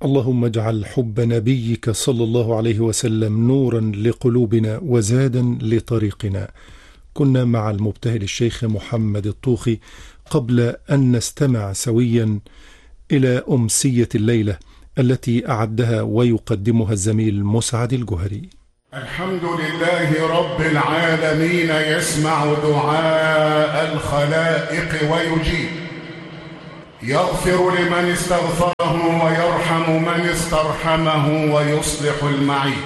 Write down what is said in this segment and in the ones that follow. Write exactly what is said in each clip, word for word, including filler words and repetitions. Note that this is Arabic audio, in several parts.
اللهم اجعل حب نبيك صلى الله عليه وسلم نورا لقلوبنا وزادا لطريقنا. كنا مع المبتهل الشيخ محمد الطوخي قبل أن نستمع سويا إلى أمسية الليلة التي أعدها ويقدمها الزميل مسعد الجهري. الحمد لله رب العالمين، يسمع دعاء الخلائق ويجيب، يغفر لمن استغفره ويرحم من استرحمه ويصلح المعيب،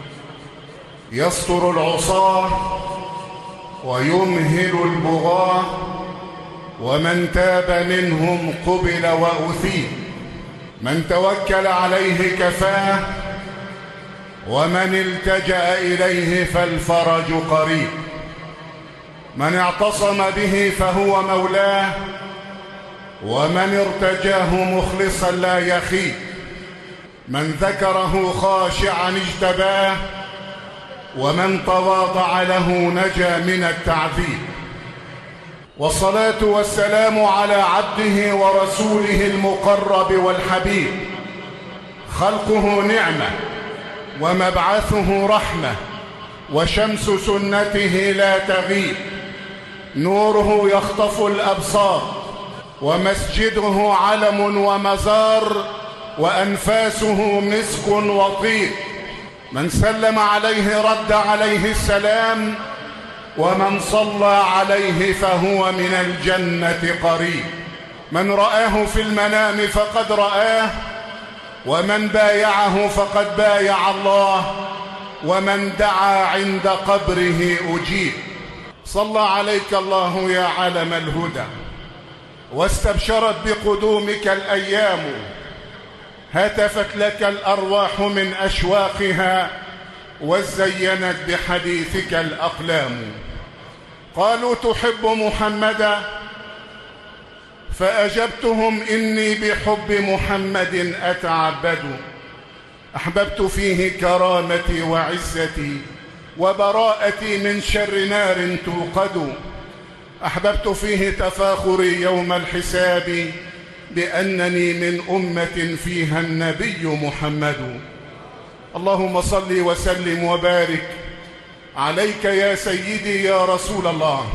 يستر العصاة ويمهل البغاة، ومن تاب منهم قبل وأثيب، من توكل عليه كفاه، ومن التجأ إليه فالفرج قريب، من اعتصم به فهو مولاه، ومن ارتجاه مخلصا لا يخيب، من ذكره خاشعا اجتباه، ومن تواضع له نجا من التعذيب. والصلاة والسلام على عبده ورسوله المقرب والحبيب، خلقه نعمة ومبعثه رحمة، وشمس سنته لا تغيب، نوره يخطف الأبصار، ومسجده علم ومزار، وأنفاسه مسك وطيب، من سلم عليه رد عليه السلام، ومن صلى عليه فهو من الجنة قريب، من رآه في المنام فقد رآه، ومن بايعه فقد بايع الله، ومن دعا عند قبره أجيب. صلى عليك الله يا علم الهدى، واستبشرت بقدومك الأيام، هتفت لك الأرواح من أشواقها، وزينت بحديثك الأقلام. قالوا تحب محمدا، فأجبتهم إني بحب محمد أتعبد، أحببت فيه كرامتي وعزتي، وبراءتي من شر نار توقد، أحببت فيه تفاخري يوم الحساب، بأنني من أمة فيها النبي محمد. اللهم صل وسلم وبارك عليك يا سيدي يا رسول الله،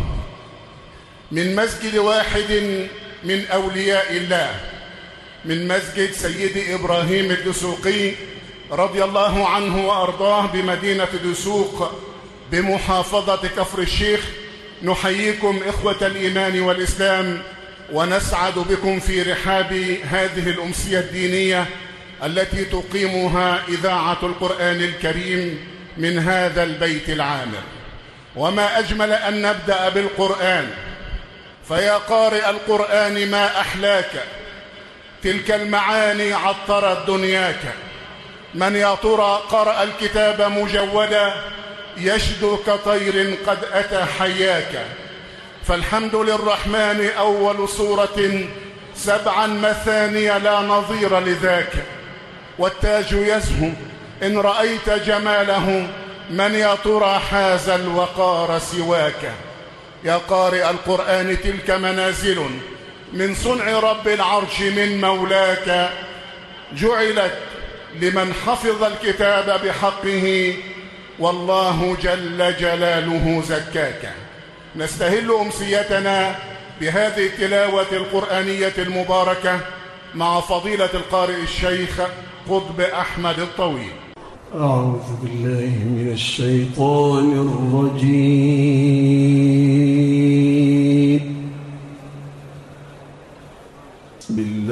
من مسجد واحد من أولياء الله، من مسجد سيدي إبراهيم الدسوقي رضي الله عنه وأرضاه بمدينة دسوق بمحافظة كفر الشيخ. نحييكم إخوة الإيمان والإسلام، ونسعد بكم في رحاب هذه الأمسية الدينية التي تقيمها إذاعة القرآن الكريم من هذا البيت العامر. وما أجمل أن نبدأ بالقرآن، فيا قارئ القرآن ما أحلاك، تلك المعاني عطرت دنياك، من يا ترى قرأ الكتاب مجودا، يشدو كطير قد أتى حياك. فالحمد للرحمن أول سورة سبعا مثانية لا نظير لذاك، والتاج يزهو إن رأيت جماله، من يا ترى حاز الوقار سواك. يا قارئ القرآن تلك منازل من صنع رب العرش من مولاك، جعلت لمن حفظ الكتاب بحقه، والله جل جلاله زكاك. نستهل أمسيتنا بهذه التلاوة القرآنية المباركة مع فضيلة القارئ الشيخ قطب أحمد الطويل. أعوذ بالله من الشيطان الرجيم.